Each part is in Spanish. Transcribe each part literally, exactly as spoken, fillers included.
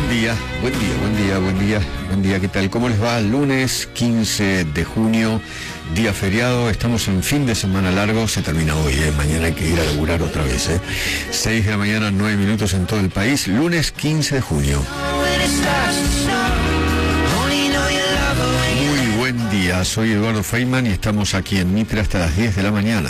Buen día, buen día, buen día, buen día, buen día, ¿qué tal? ¿Cómo les va? Lunes quince de junio, día feriado, estamos en fin de semana largo, se termina hoy, ¿eh? Mañana hay que ir a laburar otra vez, ¿eh? seis de la mañana, nueve minutos en todo el país, lunes quince de junio. Muy buen día, soy Eduardo Feynman y estamos aquí en Mitre hasta las diez de la mañana.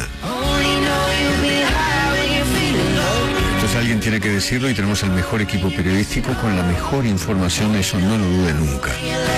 Alguien tiene que decirlo y tenemos el mejor equipo periodístico con la mejor información, eso no lo dude nunca.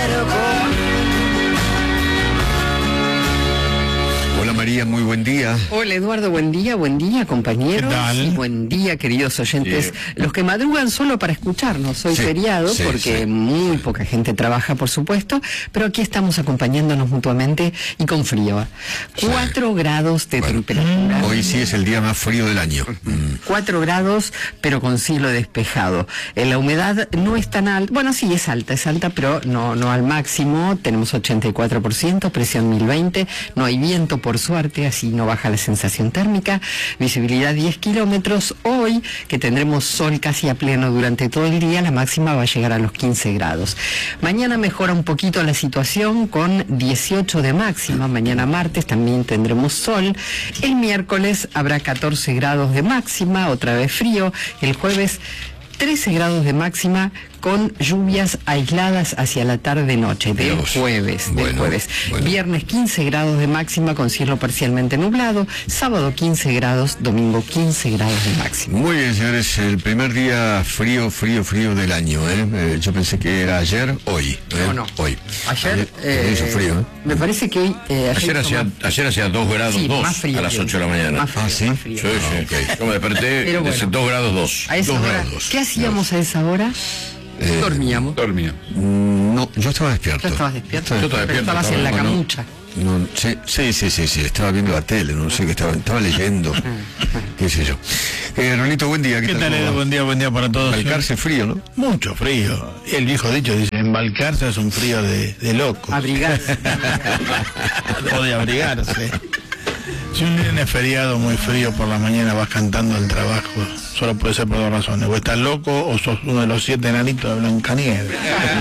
Hola María, muy buen día. Hola Eduardo, buen día, buen día compañeros. ¿Qué tal? Y buen día queridos oyentes, sí. Los que madrugan solo para escucharnos, hoy sí, feriado sí, porque sí. Muy poca gente trabaja por supuesto, pero aquí estamos acompañándonos mutuamente y con frío. Cuatro sí. grados de bueno, temperatura. Hoy sí es el día más frío del año. Cuatro grados, pero con cielo despejado. Eh, la humedad no es tan alta, bueno sí es alta, es alta, pero no, no al máximo, tenemos ochenta y cuatro por ciento, presión mil veinte, no hay viento por suerte, así no baja la sensación térmica, visibilidad diez kilómetros, hoy que tendremos sol casi a pleno durante todo el día, la máxima va a llegar a los quince grados. Mañana mejora un poquito la situación con dieciocho de máxima, mañana martes también tendremos sol, el miércoles habrá catorce grados de máxima, otra vez frío, el jueves trece grados de máxima con lluvias aisladas hacia la tarde-noche del Dios. jueves, del bueno, jueves. Bueno. Viernes quince grados de máxima con cielo parcialmente nublado, sábado quince grados, domingo quince grados de máxima. Muy bien, señores, el primer día frío, frío, frío del año, ¿eh? Eh, yo pensé que era ayer, hoy. ¿eh? No, no. Hoy. Ayer, ayer eh, hizo frío, ¿eh? Me parece que hoy... Eh, ayer, hacía, más... ayer hacía dos grados sí, dos más frío, a las ocho de la mañana. Más frío, ah, ¿sí? Más frío. Sí, sí. Okay. Yo me desperté Pero bueno, dos grados dos. A esa dos hora, grados dos. ¿qué hacíamos Dios. a esa hora? Eh, Dormíamos. Dormía. No, yo estaba despierto. ¿Tú estabas despierto? Yo estaba despierto. Estabas en la bueno, camucha. No, sí, sí, sí, sí, sí, estaba viendo la tele, no sé qué estaba, estaba leyendo, qué sé yo. Eh, Ronito, buen día. ¿Qué, ¿Qué tal, Edu? Buen día, buen día para todos. Embalcarse frío, ¿no? Mucho frío. Y el viejo dicho dice, embalcarse es un frío de, de loco. Abrigarse. O de abrigarse. Si un viernes es feriado muy frío por la mañana vas cantando al trabajo, solo puede ser por dos razones, o estás loco o sos uno de los siete enanitos de Blancanieves.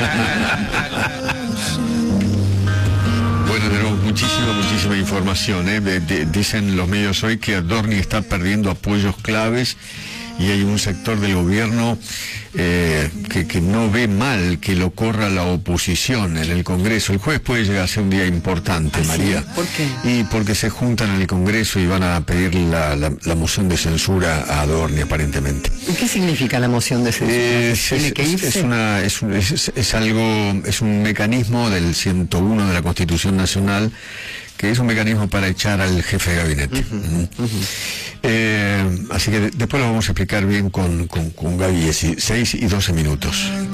Bueno, tenemos muchísima, muchísima información, ¿eh? De, de, dicen los medios hoy que Adorni está perdiendo apoyos claves y hay un sector del gobierno eh, que, que no ve mal que lo corra la oposición en el Congreso. El jueves puede llegar a ser un día importante, ¿Ah, María. sí? ¿Por qué? Y porque se juntan en el Congreso y van a pedir la, la, la moción de censura a Adorni, aparentemente. ¿Y qué significa la moción de censura? Eh, ¿Tiene es, que irse? Es, una, es, un, es, es algo, es un mecanismo del ciento uno de la Constitución Nacional, que es un mecanismo para echar al jefe de gabinete. Uh-huh, uh-huh. Eh, así que de, después lo vamos a explicar bien con, con, con Gaby, seis y doce minutos.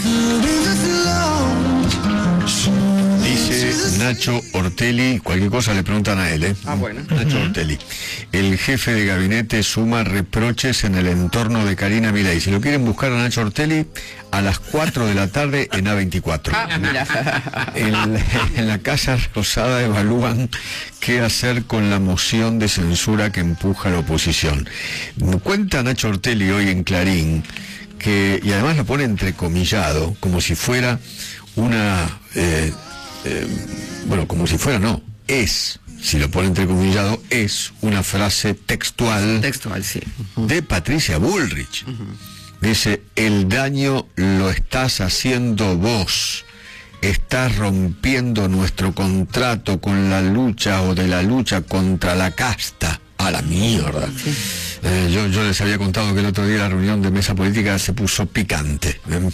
Dice Nacho Ortelli, cualquier cosa le preguntan a él, ¿eh? Ah, bueno. Nacho uh-huh. Ortelli. El jefe de gabinete suma reproches en el entorno de Karina Milei. Si lo quieren buscar a Nacho Ortelli, a las cuatro de la tarde en A veinticuatro. Ah, mira. En, en la Casa Rosada evalúan qué hacer con la moción de censura que empuja la oposición. Cuenta Nacho Ortelli hoy en Clarín que, y además lo pone entrecomillado, como si fuera una, eh, eh, bueno, como si fuera, no, es, si lo pone entrecomillado, es una frase textual, textual, sí, uh-huh. de Patricia Bullrich. Uh-huh. Dice, el daño lo estás haciendo vos. Estás rompiendo nuestro contrato con la lucha o de la lucha contra la casta. A la mierda. Sí. Eh, yo, yo les había contado que el otro día la reunión de mesa política se puso picante. ¿eh?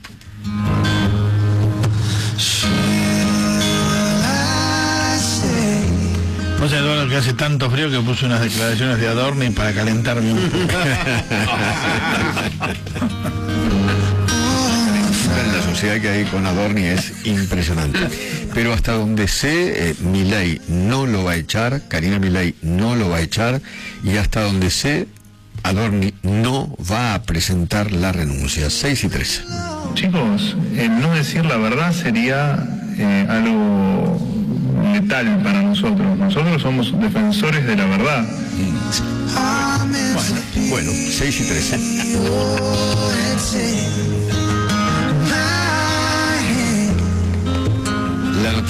No sé, Eduardo, que hace tanto frío que puse unas declaraciones de Adorni para calentarme un poco. La sociedad que hay con Adorni es impresionante. Pero hasta donde sé, eh, Milei no lo va a echar, Karina Milei no lo va a echar, y hasta donde sé, Adorni no va a presentar la renuncia. seis y trece. Chicos, eh, no decir la verdad sería eh, algo letal para nosotros. Nosotros somos defensores de la verdad. Mm. Bueno, bueno, seis y trece.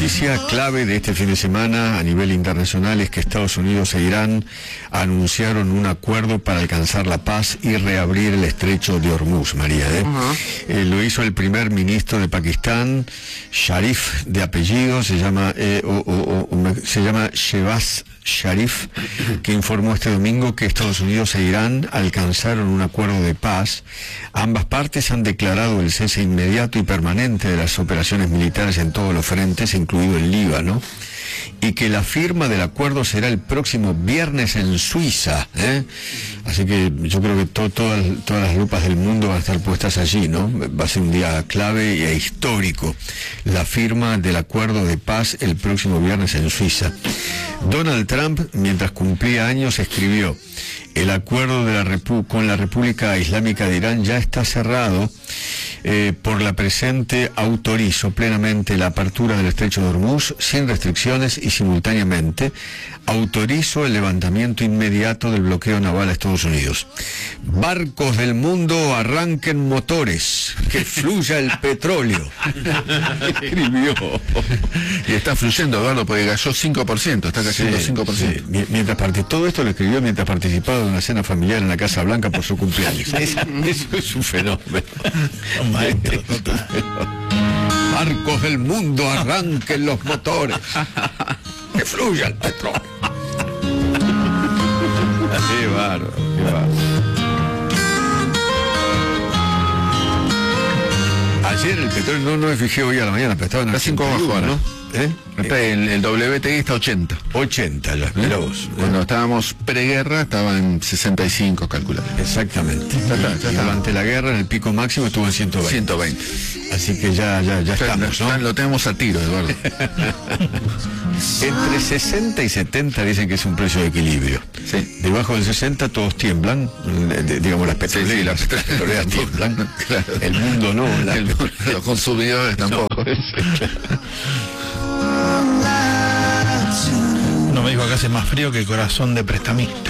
noticia clave de este fin de semana a nivel internacional es que Estados Unidos e Irán anunciaron un acuerdo para alcanzar la paz y reabrir el estrecho de Hormuz, María. ¿eh? Uh-huh. Eh, lo hizo el primer ministro de Pakistán, Sharif de apellido, se llama, eh, o, o, o, se llama Shehbaz Sharif, que informó este domingo que Estados Unidos e Irán alcanzaron un acuerdo de paz. Ambas partes han declarado el cese inmediato y permanente de las operaciones militares en todos los frentes, incluido el Líbano, y que la firma del acuerdo será el próximo viernes en Suiza. ¿eh? Así que yo creo que to, todas, todas las lupas del mundo van a estar puestas allí, ¿no? Va a ser un día clave e histórico, la firma del acuerdo de paz el próximo viernes en Suiza. Donald Trump, mientras cumplía años, escribió: el acuerdo de la Repu- con la República Islámica de Irán ya está cerrado. Eh, por la presente autorizo plenamente la apertura del estrecho de Hormuz sin restricciones y simultáneamente autorizo el levantamiento inmediato del bloqueo naval a Estados Unidos. Barcos del mundo, arranquen motores, que fluya el petróleo. Escribió. Y está fluyendo, Eduardo, porque cayó cinco por ciento, está cayendo Sí, cinco por ciento. sí. Mientras parte, todo esto lo escribió mientras participaba de una cena familiar en la Casa Blanca por su cumpleaños. Eso, eso es un fenómeno. Maestro, total. Barcos del mundo, arranquen los motores, que fluya el petróleo. Qué bárbaro, qué bárbaro. Ayer el petróleo, no, no me fijé hoy a la mañana, pero estaba en el Está cinco abajo ahora, ¿no? ¿Eh? Está en el W T I está ochenta. ochenta, ya, mira vos. Cuando estábamos preguerra estaba en sesenta y cinco, calculado. Exactamente. Ya está, ya Y está. durante la guerra, en el pico máximo estuvo en ciento veinte. ciento veinte. Así que ya, ya, ya Ya, estamos, ya ¿no? lo tenemos a tiro, Eduardo. Entre sesenta y setenta dicen que es un precio de equilibrio. Sí. Debajo del sesenta todos tiemblan, eh, de- digamos las petroleras, Sí, sí, las las petroleras tiemblan. Claro. El mundo no. la- El- los consumidores tampoco. Uno me dijo que hace más frío que corazón de prestamista.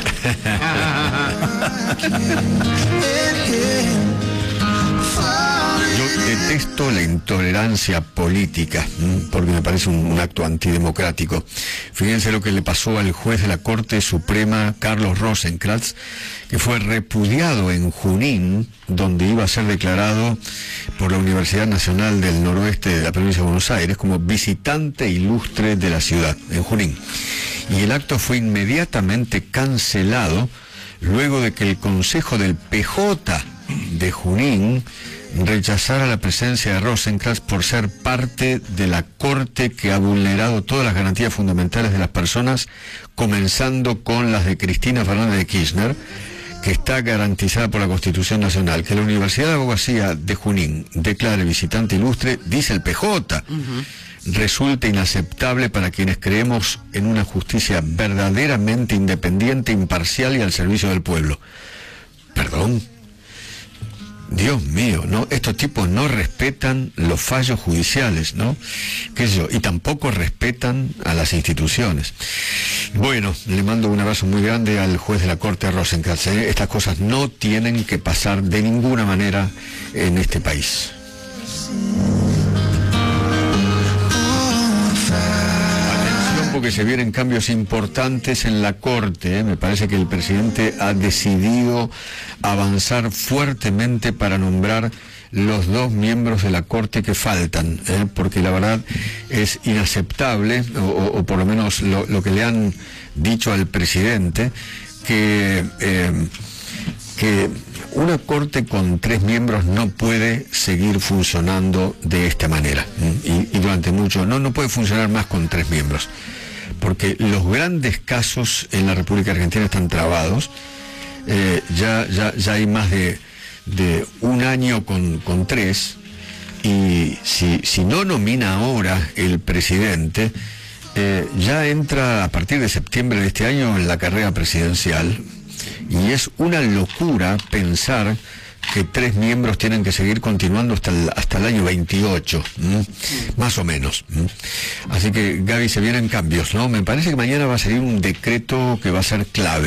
Yo detesto la intolerancia política, ¿m? porque me parece un, un acto antidemocrático. Fíjense lo que le pasó al juez de la Corte Suprema, Carlos Rosenkrantz, que fue repudiado en Junín, donde iba a ser declarado por la Universidad Nacional del Noroeste de la provincia de Buenos Aires como visitante ilustre de la ciudad, en Junín. Y el acto fue inmediatamente cancelado luego de que el Consejo del P J de Junín rechazara la presencia de Rosenkrantz por ser parte de la Corte que ha vulnerado todas las garantías fundamentales de las personas, comenzando con las de Cristina Fernández de Kirchner, que está garantizada por la Constitución Nacional. Que la Universidad de Abogacía de Junín declare visitante ilustre, dice el P J, uh-huh. resulta inaceptable para quienes creemos en una justicia verdaderamente independiente, imparcial y al servicio del pueblo. Perdón. Dios mío, ¿no? Estos tipos no respetan los fallos judiciales, ¿no? ¿Qué sé yo? Y tampoco respetan a las instituciones. Bueno, le mando un abrazo muy grande al juez de la Corte, Rosenkrantz. ¿eh? Estas cosas no tienen que pasar de ninguna manera en este país. Que se vienen cambios importantes en la Corte. ¿eh? Me parece que el presidente ha decidido avanzar fuertemente para nombrar los dos miembros de la Corte que faltan, ¿eh? porque la verdad es inaceptable, o, o, o por lo menos lo, lo que le han dicho al presidente, que, eh, que una Corte con tres miembros no puede seguir funcionando de esta manera, ¿eh? y, y durante mucho, no, no puede funcionar más con tres miembros. Porque los grandes casos en la República Argentina están trabados. Eh, ya, ya, ya hay más de, de un año con, con tres, y si, si no nomina ahora el presidente, eh, ya entra a partir de septiembre de este año en la carrera presidencial, y es una locura pensar que tres miembros tienen que seguir continuando hasta el, hasta el año veintiocho, ¿m? más o menos. ¿m? Así que, Gaby, se vienen cambios, ¿no? Me parece que mañana va a salir un decreto que va a ser clave.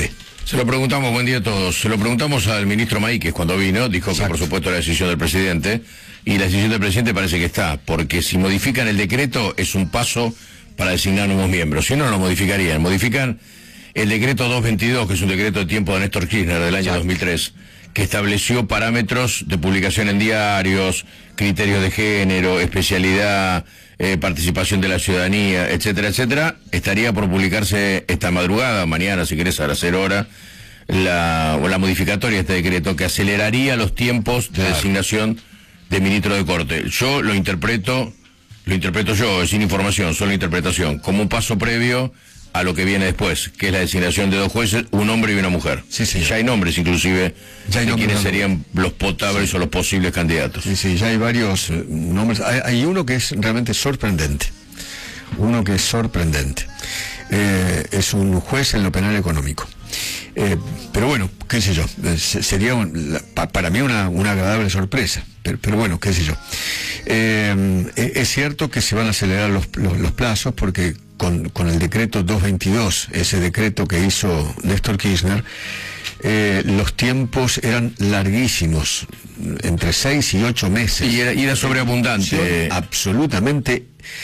Se lo preguntamos, buen día a todos, se lo preguntamos al ministro Maíquez cuando vino, dijo Exacto. que por supuesto la decisión del presidente, y la decisión del presidente parece que está, porque si modifican el decreto es un paso para designar nuevos miembros, si no, no lo modificarían, modifican el decreto doscientos veintidós, que es un decreto de tiempo de Néstor Kirchner del año Exacto. dos mil tres, que estableció parámetros de publicación en diarios, criterios de género, especialidad, eh, participación de la ciudadanía, etcétera, etcétera. Estaría por publicarse esta madrugada, mañana, si querés, a las cero horas, la, o la modificatoria de este decreto, que aceleraría los tiempos de claro. designación de ministro de Corte. Yo lo interpreto, lo interpreto yo, sin información, solo interpretación, como un paso previo a lo que viene después, que es la designación de dos jueces, un hombre y una mujer. Sí, sí. Ya hay nombres, inclusive, ya hay de nombres, quienes serían los potables sí. o los posibles candidatos. Sí, sí, ya hay varios eh, nombres. Hay, hay uno que es realmente sorprendente. Uno que es sorprendente. Eh, es un juez en lo penal económico. Eh, pero bueno, qué sé yo, eh, sería un, la, pa, para mí una, una agradable sorpresa. Pero, pero bueno, qué sé yo. Eh, es cierto que se van a acelerar los, los, los plazos porque Con, con el decreto doscientos veintidós, ese decreto que hizo Néstor Kirchner, eh, los tiempos eran larguísimos, entre seis y ocho meses. Y era, y era sobreabundante. Eh, absolutamente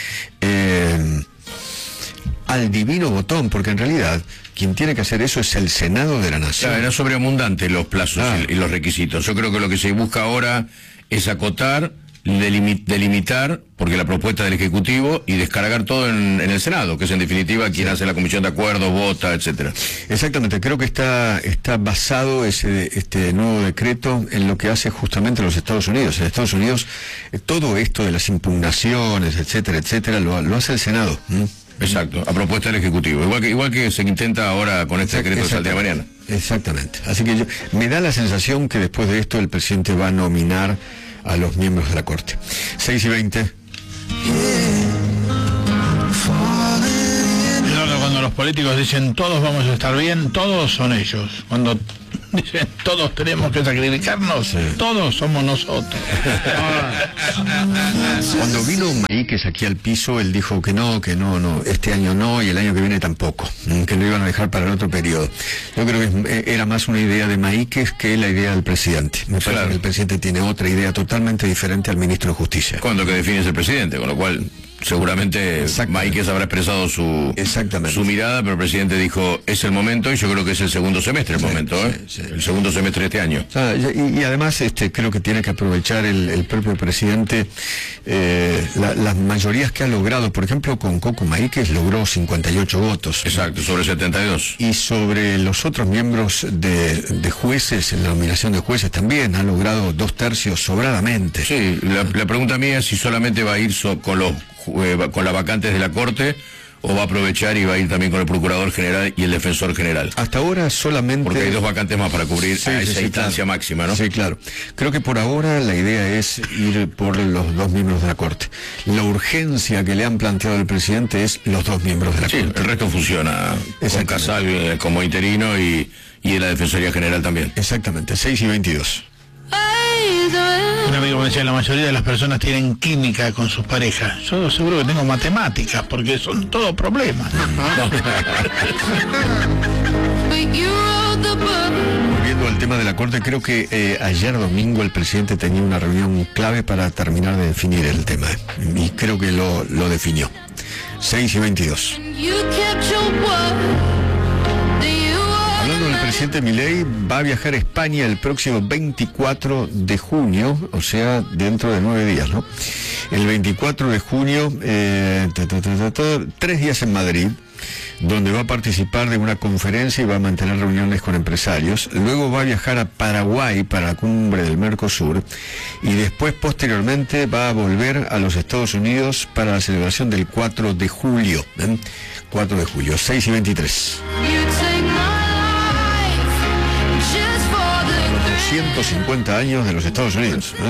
eh, al divino botón, porque en realidad quien tiene que hacer eso es el Senado de la Nación. Claro, era sobreabundante los plazos ah. y, y los requisitos. Yo creo que lo que se busca ahora es acotar, delimitar, porque la propuesta del Ejecutivo, y descargar todo en, en el Senado, que es en definitiva quien sí. hace la comisión de acuerdo, vota, etcétera. Exactamente, creo que está está basado ese este nuevo decreto en lo que hace justamente los Estados Unidos. En Estados Unidos eh, todo esto de las impugnaciones, etcétera, etcétera, lo, lo hace el Senado. ¿Mm? Exacto, a propuesta del Ejecutivo, igual que igual que se intenta ahora con este decreto de Saldría mañana. Exactamente, así que yo, me da la sensación que después de esto el presidente va a nominar a los miembros de la Corte. seis y veinte. Cuando los políticos dicen todos vamos a estar bien, todos son ellos. Cuando dicen todos tenemos que sacrificarnos, sí. todos somos nosotros. Cuando vino Maíquez aquí al piso, él dijo que no, que no, no, este año no y el año que viene tampoco, que lo iban a dejar para el otro periodo. Yo creo que era más una idea de Maíquez que la idea del presidente. Me parece claro. que el presidente tiene otra idea totalmente diferente al ministro de Justicia. Cuando que define es el presidente, con lo cual seguramente Maíquez habrá expresado su su mirada, pero el presidente dijo es el momento, y yo creo que es el segundo semestre el sí, momento, ¿eh? sí, sí. el segundo semestre de este año. O sea, y, y además este creo que tiene que aprovechar el, el propio presidente eh, la, las mayorías que ha logrado. Por ejemplo, con Coco Maíquez logró cincuenta y ocho votos. Exacto, sobre setenta y dos. Y sobre los otros miembros de, de jueces, en la nominación de jueces también ha logrado dos tercios sobradamente. Sí, la, la pregunta mía es si solamente va a ir so, con los con las vacantes de la Corte, o va a aprovechar y va a ir también con el Procurador General y el Defensor General. Hasta ahora solamente... Porque hay dos vacantes más para cubrir sí, a esa sí, instancia claro. máxima, ¿no? Sí, claro. Creo que por ahora la idea es ir por los dos miembros de la Corte. La urgencia que le han planteado el presidente es los dos miembros de la sí, Corte. El resto funciona con Casal eh, como interino y, y en la Defensoría General también. Exactamente, seis y veintidós. Un amigo me decía, la mayoría de las personas tienen química con sus parejas. Yo seguro que tengo matemáticas, porque son todos problemas. Volviendo al tema de la Corte, creo que eh, ayer domingo el presidente tenía una reunión clave para terminar de definir el tema, eh, y creo que lo, lo definió. seis y veintidós. Hablando del presidente Milei, va a viajar a España el próximo veinticuatro de junio, o sea, dentro de nueve días, ¿no? El veinticuatro de junio, eh, ta, ta, ta, ta, ta, tres días en Madrid, donde va a participar de una conferencia y va a mantener reuniones con empresarios. Luego va a viajar a Paraguay para la cumbre del Mercosur, y después, posteriormente, va a volver a los Estados Unidos para la celebración del cuatro de julio. ¿eh? cuatro de julio, seis y veintitrés. ciento cincuenta años de los Estados Unidos. ¿eh?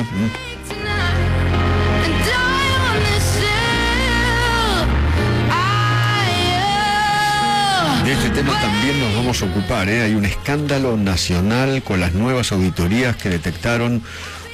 De este tema también nos vamos a ocupar. ¿eh? Hay un escándalo nacional con las nuevas auditorías que detectaron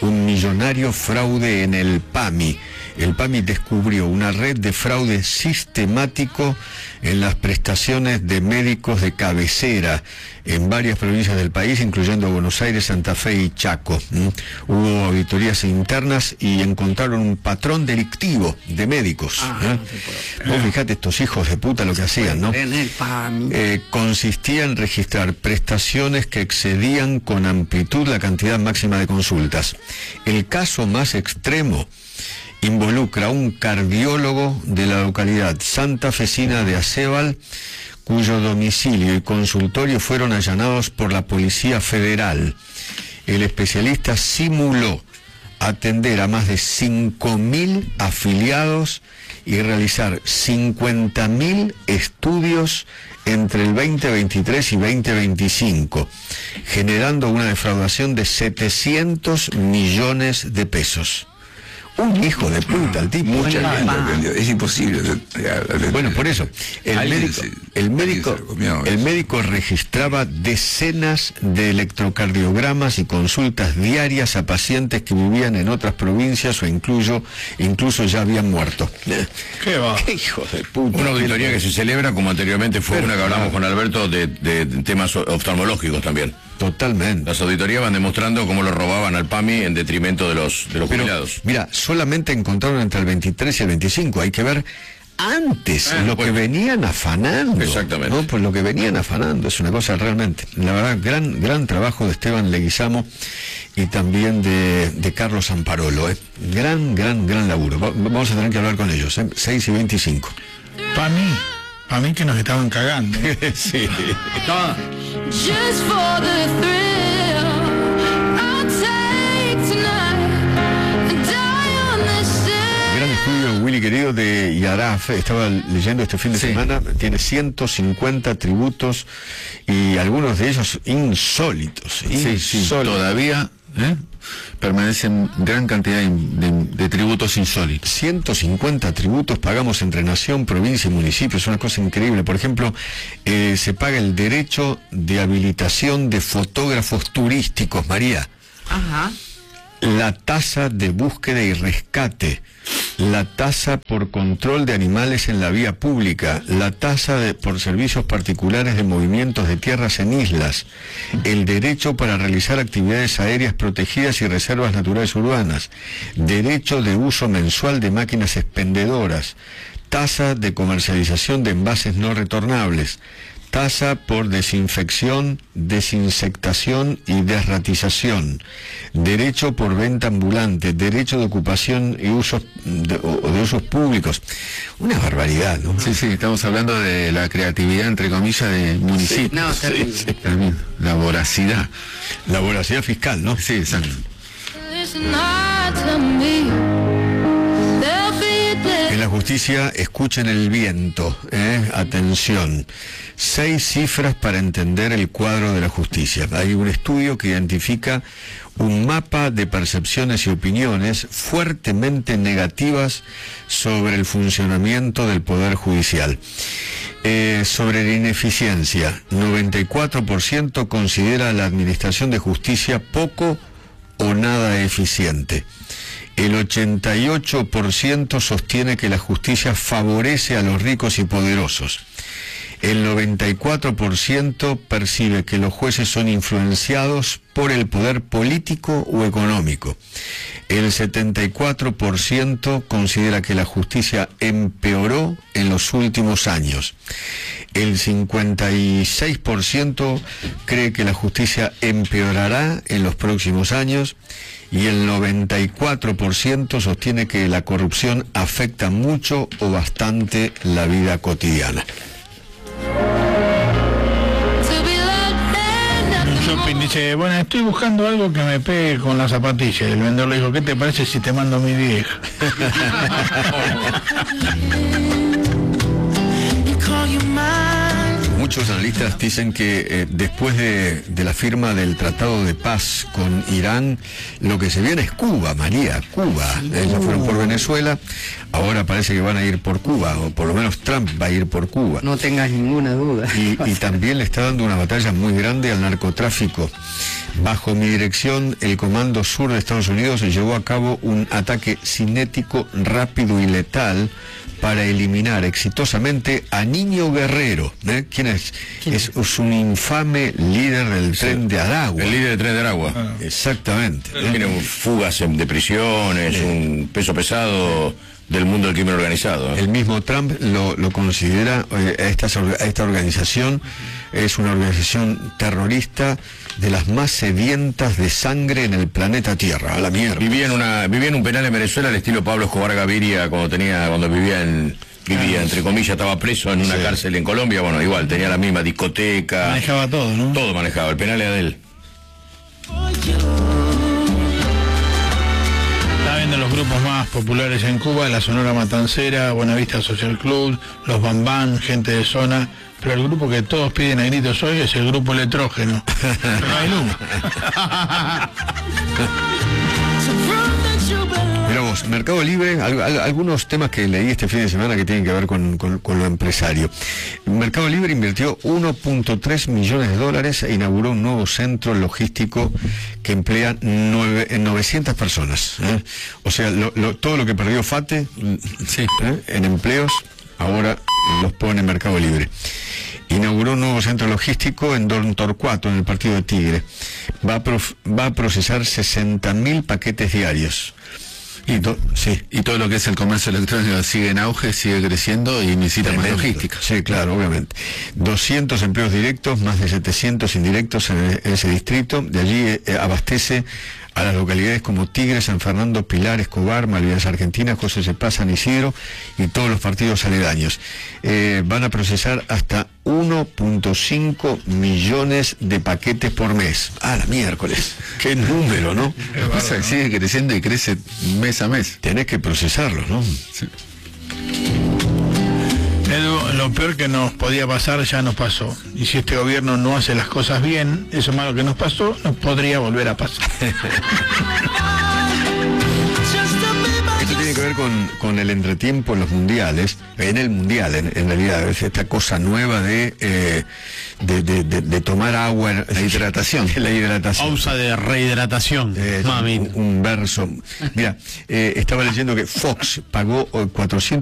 un millonario fraude en el P A M I. El P A M I descubrió una red de fraude sistemático en las prestaciones de médicos de cabecera en varias provincias del país, incluyendo Buenos Aires, Santa Fe y Chaco. ¿Mm? Hubo auditorías internas y encontraron un patrón delictivo de médicos. Ah, ¿eh? no Vos fijate estos hijos de puta lo que hacían, ¿no? En el P A M I. Eh, consistía en registrar prestaciones que excedían con amplitud la cantidad máxima de consultas. El caso más extremo involucra a un cardiólogo de la localidad santafesina de Acebal, cuyo domicilio y consultorio fueron allanados por la Policía Federal. El especialista simuló atender a más de cinco mil afiliados y realizar cincuenta mil estudios entre el veinte veintitrés y veinte veinticinco, generando una defraudación de setecientos millones de pesos. Un hijo de puta, el tipo. Mucha Bueno, gente va. aprendió. Es imposible. Bueno, por eso, el Alguien médico, se- el médico, alguien se comió el eso. médico registraba decenas de electrocardiogramas y consultas diarias a pacientes que vivían en otras provincias o incluso, incluso ya habían muerto. ¿Qué va? ¿Qué hijo de puta? Una auditoría que se celebra, como anteriormente fue Pero, una que hablamos claro. con Alberto, de, de- de temas oftalmológicos también. Totalmente. Las auditorías van demostrando cómo lo robaban al P A M I en detrimento de los, de los Pero, jubilados. mira, solamente encontraron entre el veintitrés y el veinticinco. Hay que ver antes Ah, lo pues. que venían afanando. Exactamente. ¿no? Pues lo que venían afanando es una cosa realmente. La verdad, gran gran trabajo de Esteban Leguizamo y también de, de Carlos Amparolo. ¿eh? Gran, gran, gran laburo. Va- vamos a tener que hablar con ellos. ¿eh? seis y veinticinco. Para mí, para mí que nos estaban cagando. Sí. Just for the thrill, I'll take tonight and die on this ship. Gran estudio, Willy querido, de Yaraf. Estaba leyendo este fin de Sí. semana. Tiene ciento cincuenta tributos y algunos de ellos insólitos. Sí, sí, insólitos. todavía ¿eh? permanecen gran cantidad de, de- de tributos insólitos. ciento cincuenta tributos pagamos entre nación, provincia y municipio. Es una cosa increíble. Por ejemplo, eh, se paga el derecho de habilitación de fotógrafos turísticos, María. Ajá. La tasa de búsqueda y rescate, la tasa por control de animales en la vía pública, la tasa de, por servicios particulares de movimientos de tierras en islas, el derecho para realizar actividades aéreas protegidas y reservas naturales urbanas, derecho de uso mensual de máquinas expendedoras, tasa de comercialización de envases no retornables, tasa por desinfección, desinsectación y desratización, derecho por venta ambulante, derecho de ocupación y usos de, o de usos públicos. Una barbaridad, ¿no? Sí, sí, estamos hablando de la creatividad, entre comillas, de municipios. No, terrible. También, la voracidad. La voracidad fiscal, ¿no? Sí, exacto. Listen hard to me. There'll be a day. En la justicia, escuchen el viento, ¿eh? Atención. Seis cifras para entender el cuadro de la justicia. Hay un estudio que identifica un mapa de percepciones y opiniones fuertemente negativas sobre el funcionamiento del Poder Judicial. Eh, sobre la ineficiencia, noventa y cuatro por ciento considera la administración de justicia poco o nada eficiente. El ochenta y ocho por ciento sostiene que la justicia favorece a los ricos y poderosos. El noventa y cuatro por ciento percibe que los jueces son influenciados por el poder político o económico. El setenta y cuatro por ciento considera que la justicia empeoró en los últimos años. El cincuenta y seis por ciento cree que la justicia empeorará en los próximos años. Y el noventa y cuatro por ciento sostiene que la corrupción afecta mucho o bastante la vida cotidiana. To be loved and El nothing shopping more. dice, bueno, estoy buscando algo que me pegue con la zapatilla. Y el vendedor le dijo, ¿qué te parece si te mando a mi vieja? You call you mine. Muchos analistas dicen que eh, después de, de la firma del Tratado de Paz con Irán, lo que se viene es Cuba, María, Cuba. Ellos fueron por Venezuela, ahora parece que van a ir por Cuba, o por lo menos Trump va a ir por Cuba. No tengas ninguna duda. Y, y también le está dando una batalla muy grande al narcotráfico. Bajo mi dirección, el Comando Sur de Estados Unidos llevó a cabo un ataque cinético rápido y letal para eliminar exitosamente a Niño Guerrero. ¿eh? ¿Quién es? ¿Quién es? Es un infame líder del Sí. tren de Aragua. El líder del tren de Aragua. Ah. Exactamente. ¿eh? Tiene fugas en- de prisiones, Sí. un peso pesado del mundo del crimen organizado. ¿eh? El mismo Trump lo, lo considera, eh, a, estas orga- a esta organización, es una organización terrorista de las más sedientas de sangre en el planeta Tierra. A la mierda. Vivía en una vivía en un penal en Venezuela al estilo Pablo Escobar Gaviria cuando tenía cuando vivía en vivía entre comillas, estaba preso en una Sí. cárcel en Colombia. Bueno, igual tenía la misma discoteca, Manejaba todo, ¿no? todo manejaba, el penal era de él. Está viendo los grupos más populares en Cuba, la Sonora Matancera, Buenavista Social Club, los Bambán, gente de zona, pero el grupo que todos piden a gritos hoy es el grupo Electrógeno. Pero no hay luz. Mira vos, Mercado Libre, al- al- algunos temas que leí este fin de semana que tienen que ver con, con- con lo empresario. Mercado Libre invirtió uno punto tres millones de dólares e inauguró un nuevo centro logístico que emplea nueve, eh, novecientas personas. ¿eh? O sea, lo- lo- todo lo que perdió Fate Sí. ¿eh? en empleos, ahora los pone en Mercado Libre. Inauguró un nuevo centro logístico en Don Torcuato, en el partido de Tigre. Va a, prof- va a procesar sesenta mil paquetes diarios. Y to- sí, Y todo lo que es el comercio electrónico sigue en auge, sigue creciendo y necesita más tremendo. logística. Sí, claro, obviamente. doscientos empleos directos, más de setecientos indirectos en, e- en ese distrito. De allí eh, abastece a las localidades como Tigre, San Fernando, Pilar, Escobar, Malvinas Argentina, José Cepaz, San Isidro y todos los partidos aledaños. Eh, van a procesar hasta uno punto cinco millones de paquetes por mes. Ah, la miércoles. Qué número, ¿no? Lo que pasa es que sigue creciendo y crece mes a mes. Tenés que procesarlo, ¿no? Edu, lo peor que nos podía pasar ya nos pasó. Y si este gobierno no hace las cosas bien, eso malo que nos pasó, nos podría volver a pasar. Esto tiene que ver con, con el entretiempo en los mundiales, en el mundial en, en realidad, es esta cosa nueva de, eh, de, de, de- de tomar agua, la hidratación. La hidratación. Pausa de rehidratación, Eh, mami. un, un verso. Mira, eh, estaba leyendo que Fox pagó eh, cuatrocientos